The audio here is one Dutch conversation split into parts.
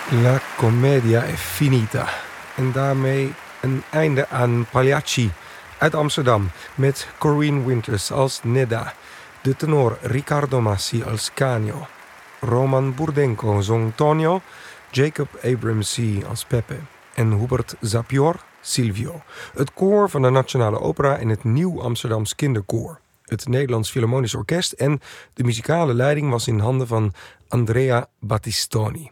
La commedia è finita. En daarmee een einde aan Pagliacci uit Amsterdam met Corinne Winters als Nedda, de tenor Riccardo Massi als Canio, Roman Burdenko zong Tonio, Jacob Abramsey als Peppe en Hubert Zapior Silvio. Het koor van de Nationale Opera en het Nieuw Amsterdams Kinderkoor. Het Nederlands Philharmonisch Orkest en de muzikale leiding was in handen van Andrea Battistoni.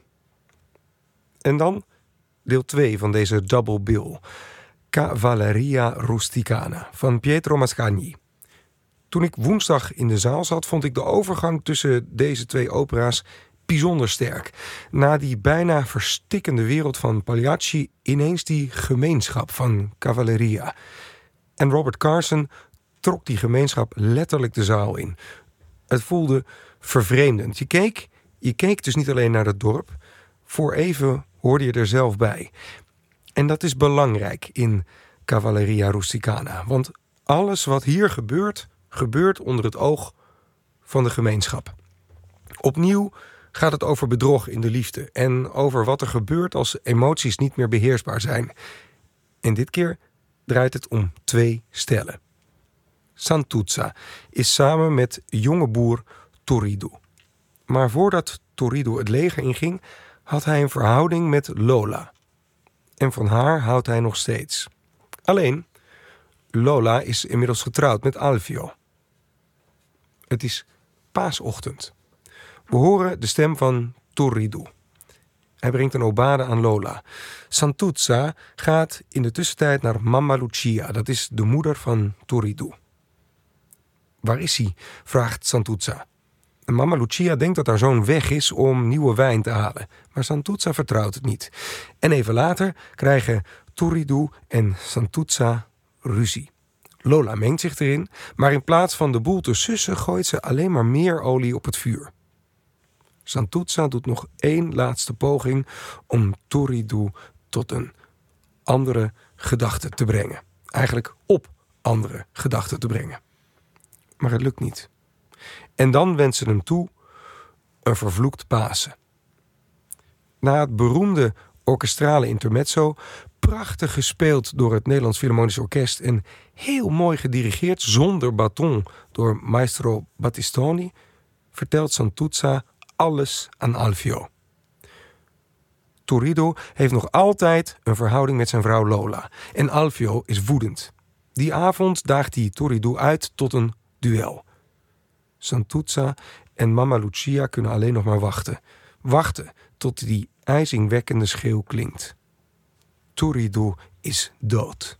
En dan deel 2 van deze double bill. Cavalleria Rusticana van Pietro Mascagni. Toen ik woensdag in de zaal zat, vond ik de overgang tussen deze twee opera's bijzonder sterk. Na die bijna verstikkende wereld van Pagliacci ineens die gemeenschap van Cavalleria. En Robert Carson trok die gemeenschap letterlijk de zaal in. Het voelde vervreemdend. Je keek dus niet alleen naar het dorp. Voor even hoorde je er zelf bij. En dat is belangrijk in Cavalleria Rusticana. Want alles wat hier gebeurt onder het oog van de gemeenschap. Opnieuw gaat het over bedrog in de liefde. En over wat er gebeurt als emoties niet meer beheersbaar zijn. En dit keer draait het om 2 stellen. Santuzza is samen met jonge boer Turiddu. Maar voordat Turiddu het leger inging, had hij een verhouding met Lola. En van haar houdt hij nog steeds. Alleen, Lola is inmiddels getrouwd met Alfio. Het is paasochtend. We horen de stem van Turiddu. Hij brengt een obade aan Lola. Santuzza gaat in de tussentijd naar Mamma Lucia. Dat is de moeder van Turiddu. Waar is hij? Vraagt Santuzza. En Mamma Lucia denkt dat haar zoon weg is om nieuwe wijn te halen. Maar Santuzza vertrouwt het niet. En even later krijgen Turiddu en Santuzza ruzie. Lola mengt zich erin, maar in plaats van de boel te sussen gooit ze alleen maar meer olie op het vuur. Santuzza doet nog 1 laatste poging om Turiddu tot een andere gedachte te brengen. Eigenlijk op andere gedachten te brengen. Maar het lukt niet. En dan wenst ze hem toe een vervloekt Pasen. Na het beroemde orkestrale intermezzo, prachtig gespeeld door het Nederlands Philharmonisch Orkest en heel mooi gedirigeerd zonder baton door maestro Battistoni, vertelt Santuzza alles aan Alfio. Turiddu heeft nog altijd een verhouding met zijn vrouw Lola en Alfio is woedend. Die avond daagt hij Turiddu uit tot een duel. Santuzza en Mamma Lucia kunnen alleen nog maar wachten. Wachten tot die ijzingwekkende schreeuw klinkt. Turiddu is dood.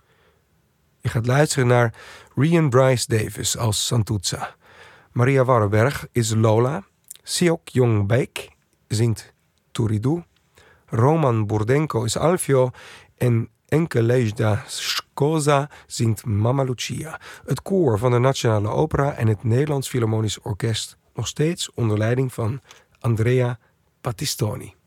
Je gaat luisteren naar Rian Bryce Davis als Santuzza. Maria Warrenberg is Lola. Siok Jong-beek zingt Turiddu. Roman Burdenko is Alfio. En Enkelejda Skoza zingt Mamma Lucia. Het koor van de Nationale Opera en het Nederlands Philharmonisch Orkest nog steeds onder leiding van Andrea Battistoni.